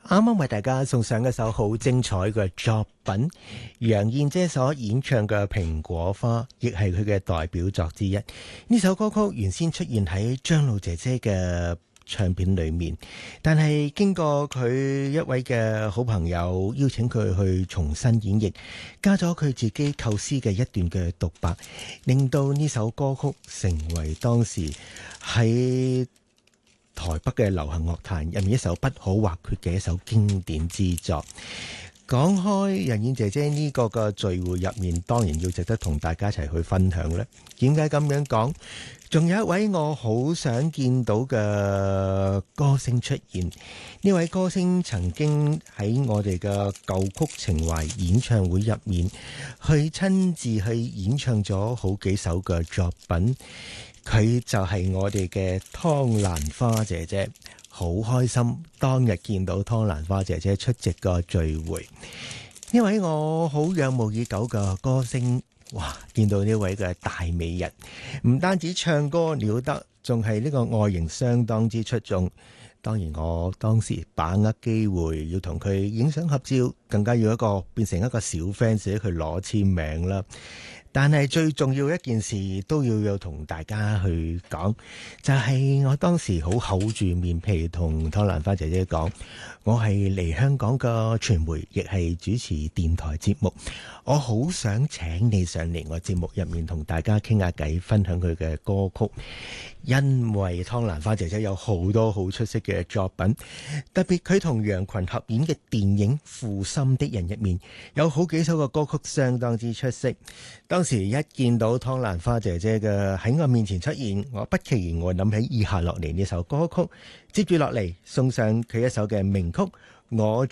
啱啱為大家送上一首好精彩嘅作品，楊燕姐所演唱嘅《蘋果花》，亦係佢嘅代表作之一。呢首歌曲原先出現喺張露姐姐嘅唱片裏面，但係經過佢一位嘅好朋友邀請佢去重新演繹，加咗佢自己構思嘅一段嘅獨白，令到呢首歌曲成為當時喺台北嘅流行樂壇入面一首不可或缺嘅一首經典之作。講開楊燕姐姐呢個嘅聚會入面，當然要值得同大家一齊去分享咧。點解咁樣講？仲有一位我好想見到嘅歌星出現，呢位歌星曾經喺我哋嘅舊曲情懷演唱會入面，去親自去演唱咗好幾首嘅作品。佢就係我哋嘅湯蘭花姐姐，好開心當日見到湯蘭花姐姐出席個聚會。呢位我好仰慕已久嘅歌星，哇！見到呢位嘅大美人，唔單止唱歌了得，仲係呢個外形相當之出眾。當然我當時把握機會要同佢影相合照，更加要變成一個小 fans 去攞簽名啦。但係最重要一件事都要有同大家去講，就係我當時好厚住面皮同湯蘭花姐姐講，我係嚟香港嘅傳媒，亦係主持電台節目，我好想請你上嚟我節目入面同大家傾下偈，分享佢嘅歌曲。因為湯蘭花姐姐有好多好出色嘅作品，特別佢同楊群合演嘅電影《負心的人》入面有好幾首嘅歌曲相當之出色。當時一見到湯蘭花姐姐嘅喺我面前出現，我不期然我諗起以下落嚟呢首歌曲，接住落嚟送上佢一首嘅名曲《我